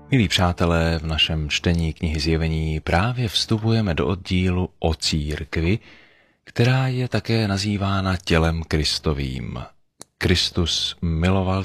Milí přátelé, v našem čtení knihy Zjevení právě vstupujeme do oddílu o církvi, která je také nazývána tělem Kristovým. Kristus miloval